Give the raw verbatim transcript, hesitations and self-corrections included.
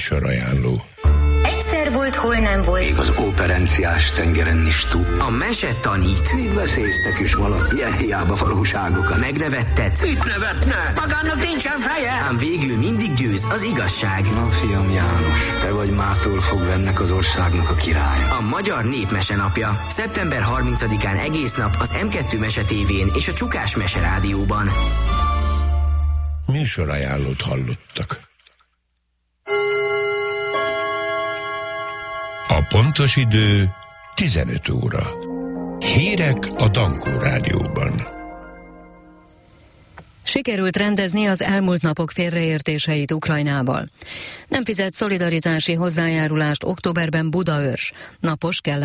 Műsorajánló. Egyszer volt, hol nem volt. Még az operenciás tengeren is túl. A mese tanít. Mit beszéltek is valaki ilyen hiába valóságokat? Megnevettet. Mit nevetne? Magának nincsen feje! Ám végül mindig győz az igazság. Na, fiam János, te vagy mától fogva ennek az országnak a királya. A Magyar Népmese napja. szeptember harmincadikán egész nap az em kettő Mese tévén és a Csukás Mese rádióban. Műsorajánlót hallottak. A pontos idő tizenöt óra. Hírek a Dankó Rádióban. Sikerült rendezni az elmúlt napok félreértéseit Ukrajnával. Nem fizet szolidaritási hozzájárulást októberben Budaörs. Napos, kellemes